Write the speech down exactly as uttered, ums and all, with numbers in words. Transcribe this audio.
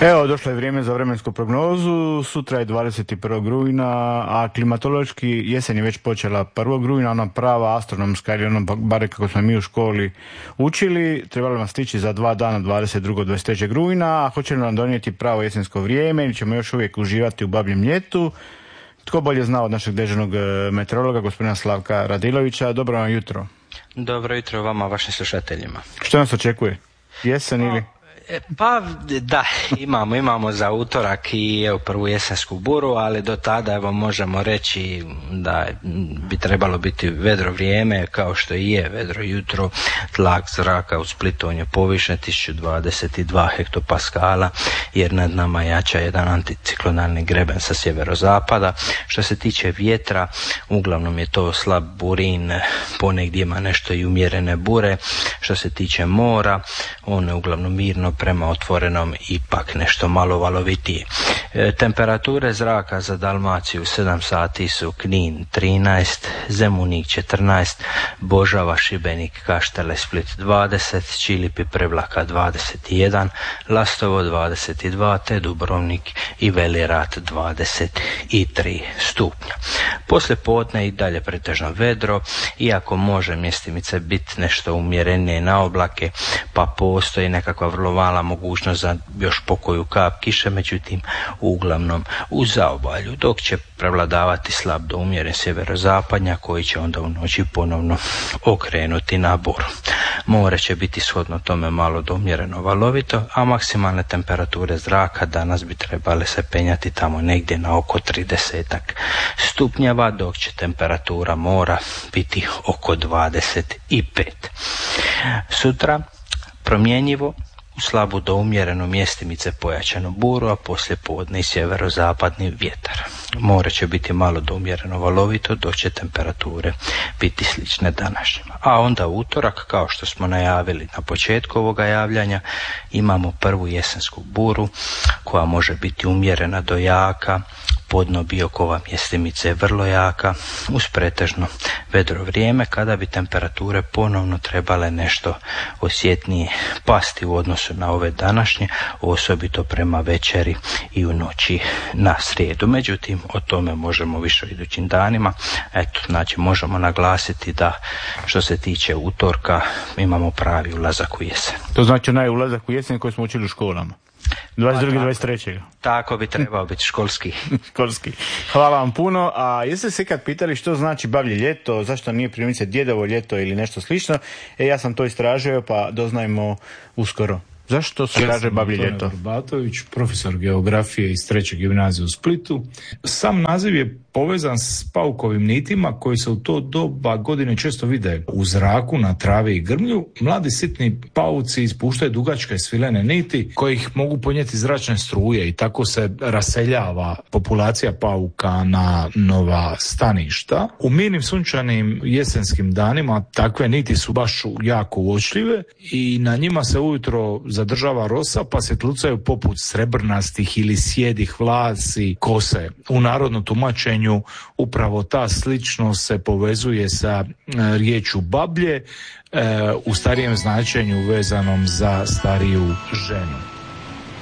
Evo, došlo je vrijeme za vremensku prognozu. Sutra je dvadeset prvog rujna, a klimatološki jesen je već počela prvog rujna, ona prava astronomska, ili ono bare kako smo mi u školi učili. Trebalo nam stići za dva dana, dvadeset drugog i dvadeset trećeg rujna, a hoće li nam donijeti pravo jesensko vrijeme ili ćemo još uvijek uživati u babljem ljetu? Tko bolje zna od našeg dežurnog meteorologa, gospodina Slavka Radilovića. Dobro vam jutro. Dobro jutro vama, vašim slušateljima. Što nas očekuje? Jesen ili... Pa da, imamo, imamo za utorak i evo prvu jesensku buru, ali do tada evo možemo reći da bi trebalo biti vedro vrijeme, kao što i je vedro jutro. Tlak zraka u Splitu on je povišen tisuću dvadeset dva hektopaskala, jer nad nama jača jedan anticiklonalni greben sa sjeverozapada. Što se tiče vjetra, uglavnom je to slab burin, ponegdje ima nešto i umjerene bure. Što se tiče mora, ono je uglavnom mirno prema otvorenom, ipak nešto malo valovitije. E, temperature zraka za Dalmaciju sedam sati su Knin trinaest, Zemunik četrnaest, Božava, Šibenik, Kaštele, Split dvadeset, Čilip i Prevlaka dvadeset jedan, Lastovo dvadeset dva, te Dubrovnik i Veli Rat dvadeset tri stupnja. Poslije podne i dalje pretežno vedro, iako može mjestimice biti nešto umjerenije na oblake, pa postoji nekakva vrlo mala mogućnost za još pokoju kap kiše, međutim uglavnom u zaobalju, dok će prevladavati slab do umjeren sjeverozapadnja koji će onda u noći ponovno okrenuti na buru. More će biti shodno tome malo do umjereno valovito, a maksimalne temperature zraka danas bi trebale se penjati tamo negdje na oko trideset stupnjeva, dok će temperatura mora biti oko dvadeset pet. Sutra promjenjivo, u slabu do umjerenu mjestimice pojačanu buru, a poslije podne i sjeverozapadni vjetar. More će biti malo do umjereno valovito, dok će temperature biti slične današnjima. A onda utorak, kao što smo najavili na početku ovoga javljanja, imamo prvu jesensku buru koja može biti umjerena do jaka. Podno Biokova mjestimica je vrlo jaka, uz pretežno vedro vrijeme, kada bi temperature ponovno trebale nešto osjetnije pasti u odnosu na ove današnje, osobito prema večeri i u noći na srijedu. Međutim, o tome možemo više u idućim danima. Eto, znači možemo naglasiti da što se tiče utorka imamo pravi ulazak u jesen. To znači onaj ulazak u jesen koji smo učili u školama. dvadeset drugog i dvadeset trećeg Tako bi trebao biti školski. školski. Hvala vam puno. A jeste se kad pitali što znači bavlje ljeto, zašto nije primjerice djedovo ljeto ili nešto slično? E, ja sam to istražio, pa doznajmo uskoro. Zašto se kaže bavlje ljeto? Batović, profesor geografije iz trećeg gimnazije u Splitu. Sam naziv je povezan s paukovim nitima koji se u to doba godine često vide u zraku, na travi i grmlju. Mladi sitni pauci ispuštaju dugačke svilene niti kojih mogu ponijeti zračne struje i tako se raseljava populacija pauka na nova staništa. U mirnim sunčanim jesenskim danima takve niti su baš jako uočljive i na njima se ujutro zadržava rosa, pa se tlucaju poput srebrnastih ili sjedih vlasi kose. U narodnom tumačenju upravo ta sličnost se povezuje sa e, riječju bablje, e, u starijem značenju vezanom za stariju ženu.